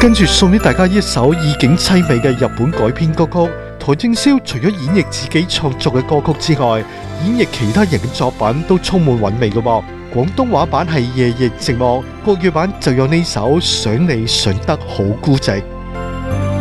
跟住送俾大家一首意境凄美嘅日本改編歌曲。邰正宵除咗演繹自己創作嘅歌曲之外，演繹其他人嘅作品都充滿韻味嘅噃。廣東話版係夜夜寂寞，國語版就有呢首想你想得好孤寂。